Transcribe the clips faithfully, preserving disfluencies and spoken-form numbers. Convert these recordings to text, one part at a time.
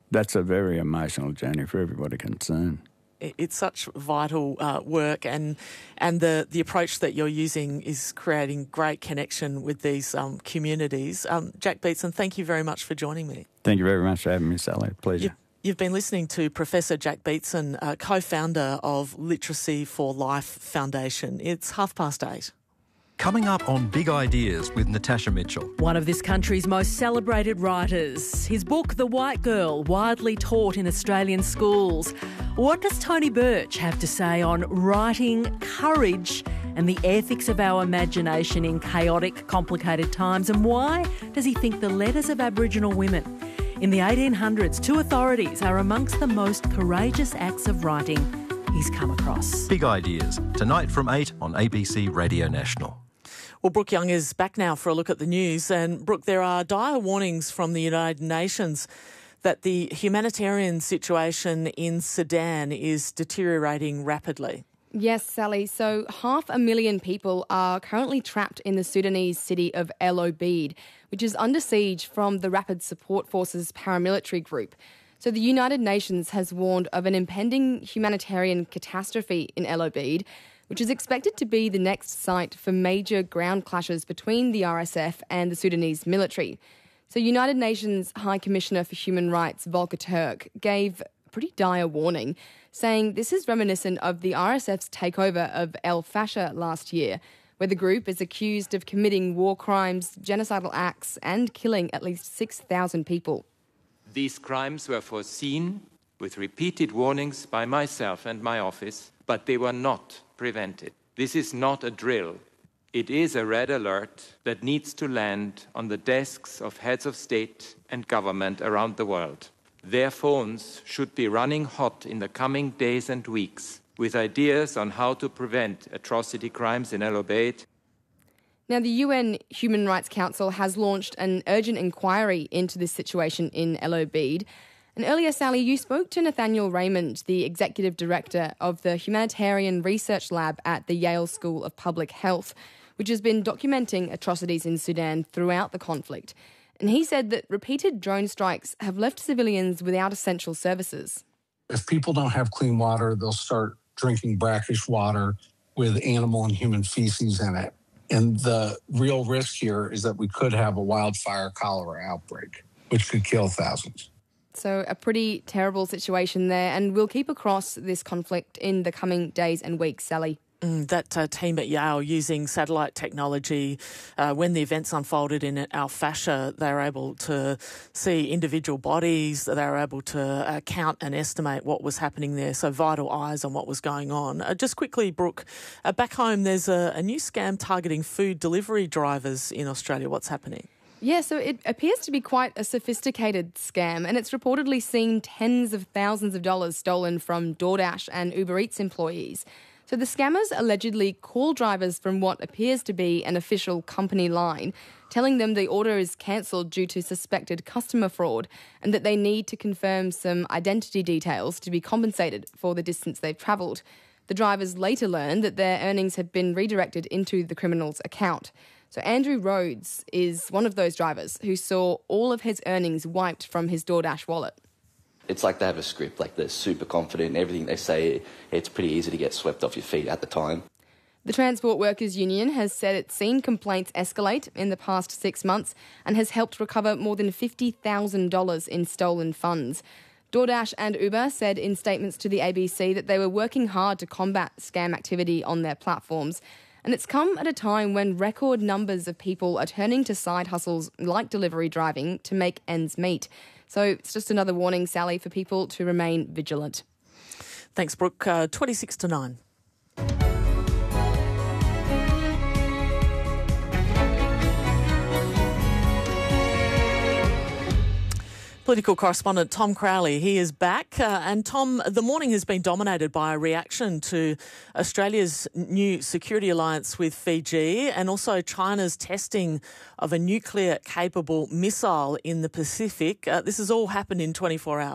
That's a very emotional journey for everybody concerned. It's such vital uh, work, and and the, the approach that you're using is creating great connection with these um, communities. Um, Jack Beatson, thank you very much for joining me. Thank you very much for having me, Sally. Pleasure. You, you've been listening to Professor Jack Beatson, uh, co-founder of Literacy for Life Foundation. It's half past eight. Coming up on Big Ideas with Natasha Mitchell. One of this country's most celebrated writers. His book, The White Girl, widely taught in Australian schools. What does Tony Birch have to say on writing, courage and the ethics of our imagination in chaotic, complicated times? And why does he think the letters of Aboriginal women in the eighteen hundreds to authorities are amongst the most courageous acts of writing he's come across? Big Ideas, tonight from eight on A B C Radio National. Well, Brooke Young is back now for a look at the news. And, Brooke, there are dire warnings from the United Nations that the humanitarian situation in Sudan is deteriorating rapidly. Yes, Sally. So half a million people are currently trapped in the Sudanese city of El Obeid, which is under siege from the Rapid Support Forces paramilitary group. So the United Nations has warned of an impending humanitarian catastrophe in El Obeid, which is expected to be the next site for major ground clashes between the R S F and the Sudanese military. So United Nations High Commissioner for Human Rights, Volker Turk, gave a pretty dire warning, saying this is reminiscent of the R S F's takeover of El Fasher last year, where the group is accused of committing war crimes, genocidal acts and killing at least six thousand people. These crimes were foreseen with repeated warnings by myself and my office, but they were not prevented. This is not a drill. It is a red alert that needs to land on the desks of heads of state and government around the world. Their phones should be running hot in the coming days and weeks with ideas on how to prevent atrocity crimes in El Obeid. Now, the U N Human Rights Council has launched an urgent inquiry into this situation in El Obeid. And earlier, Sally, you spoke to Nathaniel Raymond, the Executive Director of the Humanitarian Research Lab at the Yale School of Public Health, which has been documenting atrocities in Sudan throughout the conflict. And he said that repeated drone strikes have left civilians without essential services. If people don't have clean water, they'll start drinking brackish water with animal and human feces in it. And the real risk here is that we could have a wildfire cholera outbreak, which could kill thousands. So a pretty terrible situation there, and we'll keep across this conflict in the coming days and weeks, Sally. Mm, that uh, team at Yale using satellite technology, uh, when the events unfolded in Al Fasher, they were able to see individual bodies, they were able to uh, count and estimate what was happening there, so vital eyes on what was going on. Uh, just quickly, Brooke, uh, back home there's a, a new scam targeting food delivery drivers in Australia. What's happening? Yeah, so it appears to be quite a sophisticated scam, and it's reportedly seen tens of thousands of dollars stolen from DoorDash and Uber Eats employees. So the scammers allegedly call drivers from what appears to be an official company line, telling them the order is cancelled due to suspected customer fraud and that they need to confirm some identity details to be compensated for the distance they've travelled. The drivers later learned that their earnings had been redirected into the criminal's account. So Andrew Rhodes is one of those drivers who saw all of his earnings wiped from his DoorDash wallet. It's like they have a script, like they're super confident in everything they say. It's pretty easy to get swept off your feet at the time. The Transport Workers Union has said it's seen complaints escalate in the past six months and has helped recover more than fifty thousand dollars in stolen funds. DoorDash and Uber said in statements to the A B C that they were working hard to combat scam activity on their platforms. And it's come at a time when record numbers of people are turning to side hustles like delivery driving to make ends meet. So it's just another warning, Sally, for people to remain vigilant. Thanks, Brooke. Uh, twenty-six to nine. Political correspondent Tom Crowley, he is back. Uh, and Tom, the morning has been dominated by a reaction to Australia's new security alliance with Fiji and also China's testing of a nuclear-capable missile in the Pacific. Uh, this has all happened in twenty-four hours.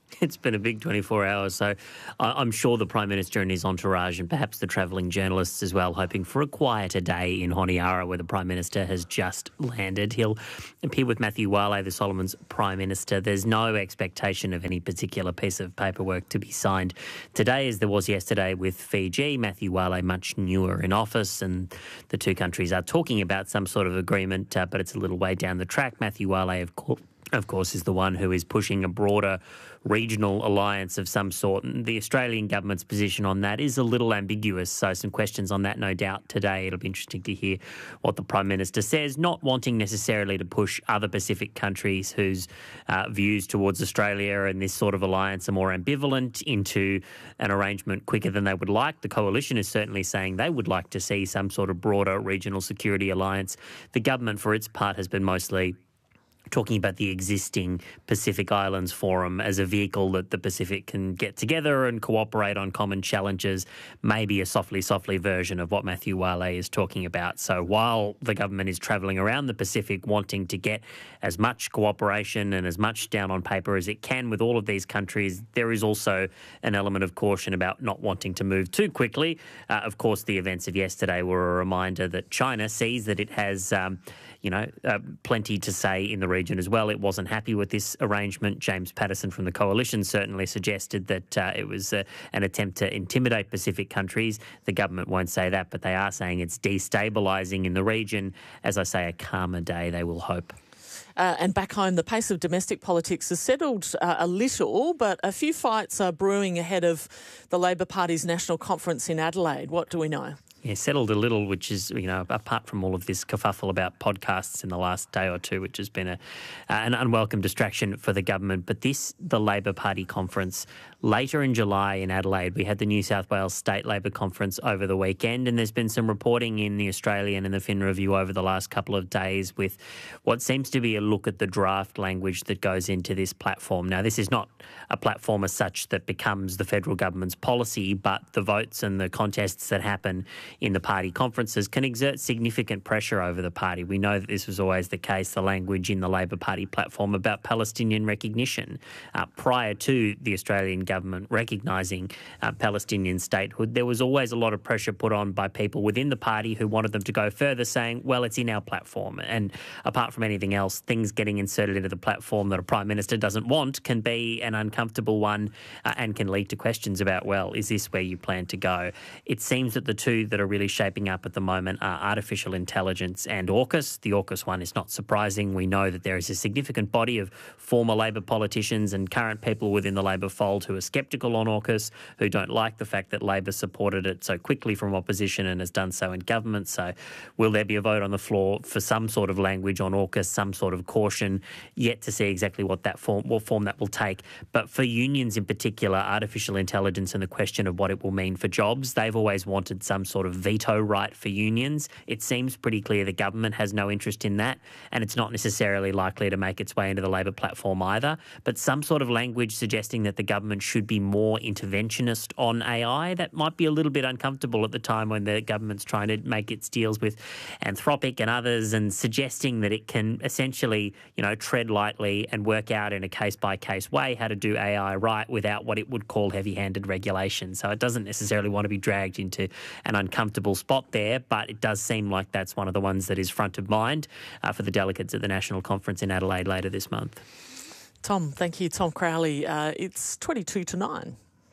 It's been a big twenty-four hours, so I'm sure the Prime Minister and his entourage, and perhaps the travelling journalists as well, hoping for a quieter day in Honiara, where the Prime Minister has just landed. He'll appear with Matthew Wale, the Solomons Prime Minister. There's no expectation of any particular piece of paperwork to be signed today, as there was yesterday with Fiji. Matthew Wale, much newer in office, and the two countries are talking about some sort of agreement, uh, but it's a little way down the track. Matthew Wale, of course, of course, is the one who is pushing a broader regional alliance of some sort. And the Australian government's position on that is a little ambiguous. So some questions on that, no doubt, today. It'll be interesting to hear what the Prime Minister says, not wanting necessarily to push other Pacific countries whose uh, views towards Australia and this sort of alliance are more ambivalent into an arrangement quicker than they would like. The coalition is certainly saying they would like to see some sort of broader regional security alliance. The government, for its part, has been mostly talking about the existing Pacific Islands Forum as a vehicle that the Pacific can get together and cooperate on common challenges, maybe a softly, softly version of what Matthew Wale is talking about. So while the government is travelling around the Pacific wanting to get as much cooperation and as much down on paper as it can with all of these countries, there is also an element of caution about not wanting to move too quickly. Uh, of course, the events of yesterday were a reminder that China sees that it has, um, you know, uh, plenty to say in the region as well. It wasn't happy with this arrangement. James Patterson from the Coalition certainly suggested that uh, it was uh, an attempt to intimidate Pacific countries. The government won't say that, but they are saying it's destabilising in the region. As I say, a calmer day, they will hope. Uh, and back home, the pace of domestic politics has settled uh, a little, but a few fights are brewing ahead of the Labor Party's national conference in Adelaide. What do we know? Yeah, settled a little, which is, you know, apart from all of this kerfuffle about podcasts in the last day or two, which has been a, uh, an unwelcome distraction for the government. But this, the Labor Party conference, later in July in Adelaide, we had the New South Wales State Labor Conference over the weekend, and there's been some reporting in the Australian and the Fin Review over the last couple of days with what seems to be a look at the draft language that goes into this platform. Now, this is not a platform as such that becomes the federal government's policy, but the votes and the contests that happen in the party conferences can exert significant pressure over the party. We know that this was always the case, the language in the Labor Party platform about Palestinian recognition. Uh, prior to the Australian government recognising uh, Palestinian statehood, there was always a lot of pressure put on by people within the party who wanted them to go further, saying, well, it's in our platform. And apart from anything else, things getting inserted into the platform that a Prime Minister doesn't want can be an uncomfortable one uh, and can lead to questions about, well, is this where you plan to go? It seems that the two that are really shaping up at the moment are artificial intelligence and AUKUS. The AUKUS one is not surprising. We know that there is a significant body of former Labor politicians and current people within the Labor fold who are sceptical on AUKUS, who don't like the fact that Labor supported it so quickly from opposition and has done so in government. So will there be a vote on the floor for some sort of language on AUKUS, some sort of caution? Yet to see exactly what that form, what form that will take. But for unions in particular, artificial intelligence and the question of what it will mean for jobs, they've always wanted some sort of veto right for unions. It seems pretty clear the government has no interest in that, and it's not necessarily likely to make its way into the Labor platform either. But some sort of language suggesting that the government should be more interventionist on A I, that might be a little bit uncomfortable at the time when the government's trying to make its deals with Anthropic and others, and suggesting that it can essentially, you know, tread lightly and work out in a case-by-case way how to do A I right without what it would call heavy-handed regulation. So it doesn't necessarily want to be dragged into an uncomfortable spot there, but it does seem like that's one of the ones that is front of mind uh, for the delegates at the National Conference in Adelaide later this month. Tom, thank you. Tom Crowley. Uh, it's twenty-two to nine.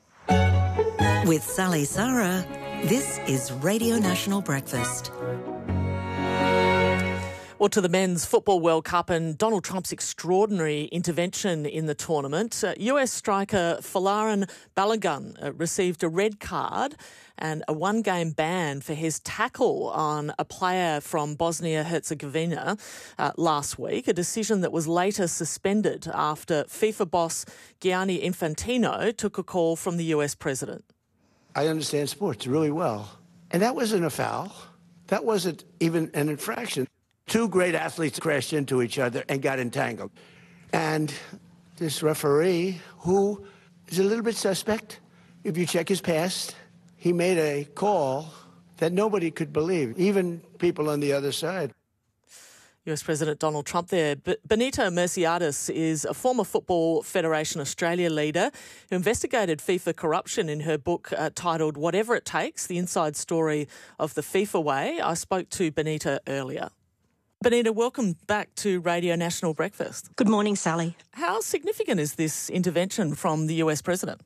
With Sally Sarah, this is Radio National Breakfast. Well, to the Men's Football World Cup and Donald Trump's extraordinary intervention in the tournament, uh, U S striker Folarin Balogun uh, received a red card and a one-game ban for his tackle on a player from Bosnia-Herzegovina uh, last week, a decision that was later suspended after FIFA boss Gianni Infantino took a call from the U S president. I understand sports really well, and that wasn't a foul. That wasn't even an infraction. Two great athletes crashed into each other and got entangled. And this referee, who is a little bit suspect, if you check his past, he made a call that nobody could believe, even people on the other side. U S President Donald Trump there. But Benita Merciades is a former Football Federation Australia leader who investigated FIFA corruption in her book uh, titled Whatever It Takes, The Inside Story of the FIFA Way. I spoke to Benita earlier. Benita, welcome back to Radio National Breakfast. Good morning, Sally. How significant is this intervention from the U S President?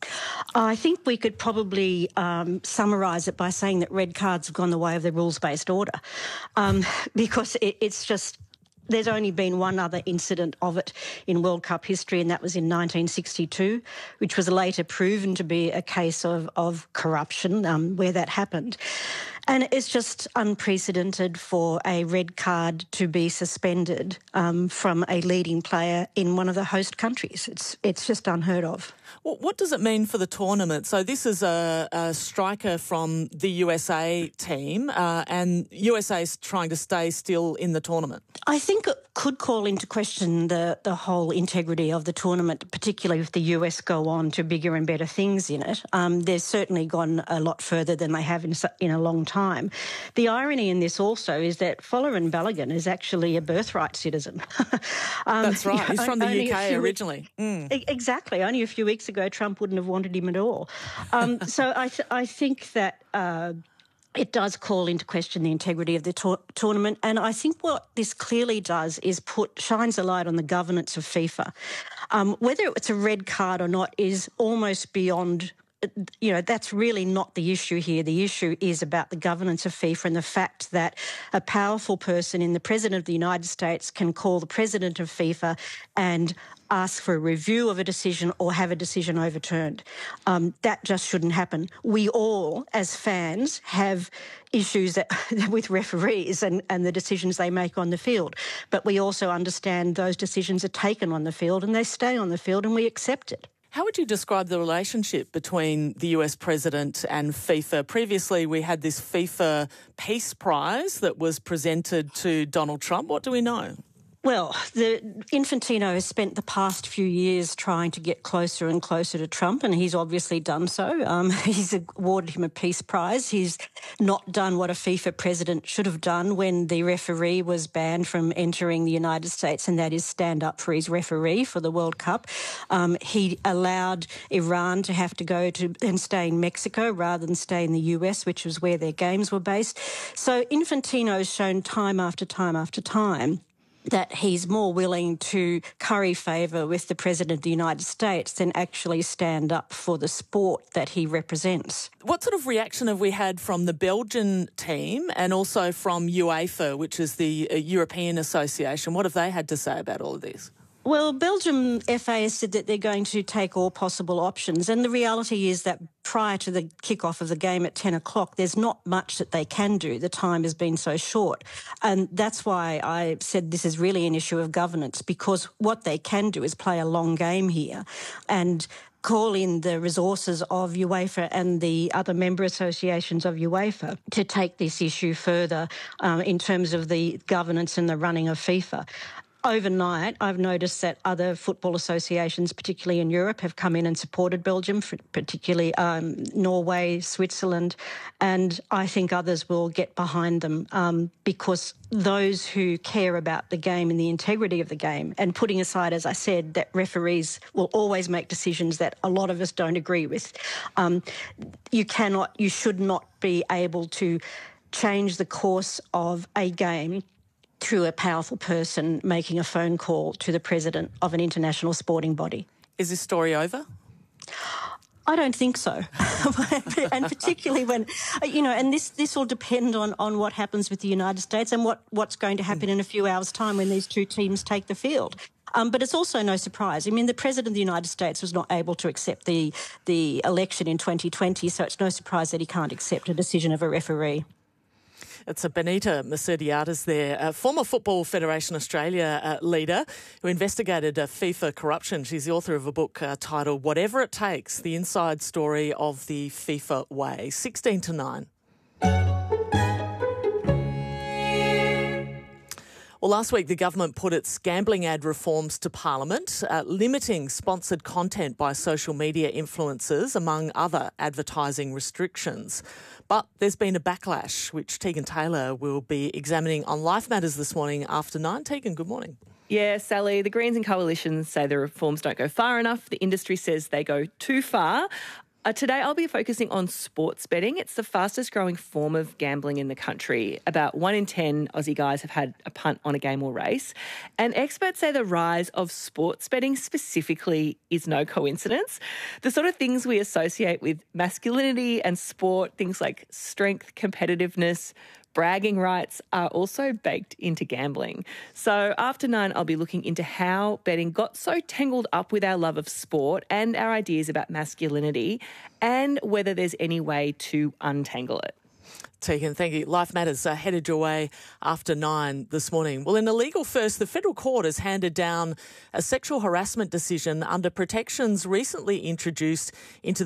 I think we could probably um, summarise it by saying that red cards have gone the way of the rules-based order, um, because it, it's just... There's only been one other incident of it in World Cup history, and that was in nineteen sixty-two, which was later proven to be a case of, of corruption um, where that happened. And it's just unprecedented for a red card to be suspended um, from a leading player in one of the host countries. It's it's just unheard of. Well, what does it mean for the tournament? So this is a, a striker from the U S A team, uh, and U S A is trying to stay still in the tournament. I think it could call into question the, the whole integrity of the tournament, particularly if the U S go on to bigger and better things in it. Um, they've certainly gone a lot further than they have in, in a long time. The irony in this also is that Folarin Balogun is actually a birthright citizen. um, That's right. He's from the U K originally. Mm. Exactly. Only a few weeks ago, Trump wouldn't have wanted him at all. Um, so I, th- I think that... Uh, It does call into question the integrity of the to- tournament, and I think what this clearly does is put shines a light on the governance of FIFA. Um, whether it's a red card or not is almost beyond. You know, that's really not the issue here. The issue is about the governance of FIFA and the fact that a powerful person in the President of the United States can call the President of FIFA and ask for a review of a decision or have a decision overturned. Um, that just shouldn't happen. We all, as fans, have issues that, with referees and, and the decisions they make on the field. But we also understand those decisions are taken on the field and they stay on the field and we accept it. How would you describe the relationship between the U S President and FIFA? Previously, we had this FIFA Peace Prize that was presented to Donald Trump. What do we know? Well, the Infantino has spent the past few years trying to get closer and closer to Trump, and he's obviously done so. Um, he's awarded him a Peace Prize. He's not done what a FIFA president should have done when the referee was banned from entering the United States, and that is stand up for his referee for the World Cup. Um, he allowed Iran to have to go to and stay in Mexico rather than stay in the U S, which was where their games were based. So Infantino's shown time after time after time that he's more willing to curry favour with the President of the United States than actually stand up for the sport that he represents. What sort of reaction have we had from the Belgian team and also from UEFA, which is the European Association? What have they had to say about all of this? Well, Belgium F A has said that they're going to take all possible options, and the reality is that prior to the kick-off of the game at ten o'clock, there's not much that they can do. The time has been so short, and that's why I said this is really an issue of governance, because what they can do is play a long game here and call in the resources of UEFA and the other member associations of UEFA to take this issue further um, in terms of the governance and the running of FIFA. Overnight, I've noticed that other football associations, particularly in Europe, have come in and supported Belgium, particularly um, Norway, Switzerland, and I think others will get behind them um, because those who care about the game and the integrity of the game, and putting aside, as I said, that referees will always make decisions that a lot of us don't agree with, um, you cannot, you should not be able to change the course of a game through a powerful person making a phone call to the president of an international sporting body. Is this story over? I don't think so. And particularly when, you know, and this, this will depend on, on what happens with the United States and what, what's going to happen in a few hours' time when these two teams take the field. Um, but it's also no surprise. I mean, the President of the United States was not able to accept the, the election in twenty twenty, so it's no surprise that he can't accept a decision of a referee. It's a Benita Merciades there, a former Football Federation Australia uh, leader who investigated uh, FIFA corruption. She's the author of a book uh, titled Whatever It Takes, The Inside Story of the FIFA Way. sixteen to nine. Well, last week the government put its gambling ad reforms to Parliament, uh, limiting sponsored content by social media influencers, among other advertising restrictions. But there's been a backlash, which Tegan Taylor will be examining on Life Matters this morning after nine. Tegan, good morning. Yeah, Sally, the Greens and coalitions say the reforms don't go far enough. The industry says they go too far. Uh, today I'll be focusing on sports betting. It's the fastest growing form of gambling in the country. About one in ten Aussie guys have had a punt on a game or race. And experts say the rise of sports betting specifically is no coincidence. The sort of things we associate with masculinity and sport, things like strength, competitiveness, bragging rights, are also baked into gambling. So after nine, I'll be looking into how betting got so tangled up with our love of sport and our ideas about masculinity, and whether there's any way to untangle it. Tegan, thank you. Life Matters uh, headed your way after nine this morning. Well, in a legal first, the federal court has handed down a sexual harassment decision under protections recently introduced into